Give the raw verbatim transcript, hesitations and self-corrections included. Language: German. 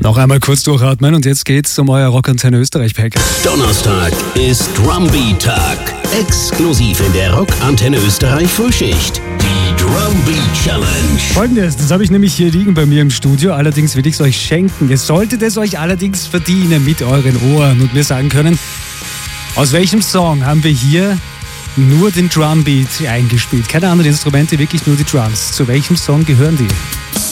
Noch einmal kurz durchatmen und jetzt geht's um euer Rockantenne Österreich-Package. Donnerstag ist Drumbeat-Tag. Exklusiv in der Rockantenne Österreich-Frühschicht. Die Drumbeat Challenge. Folgendes, das habe ich nämlich hier liegen bei mir im Studio. Allerdings will ich es euch schenken. Ihr solltet es euch allerdings verdienen mit euren Ohren und mir sagen können, aus welchem Song haben wir hier nur den Drumbeat eingespielt? Keine anderen Instrumente, wirklich nur die Drums. Zu welchem Song gehören die?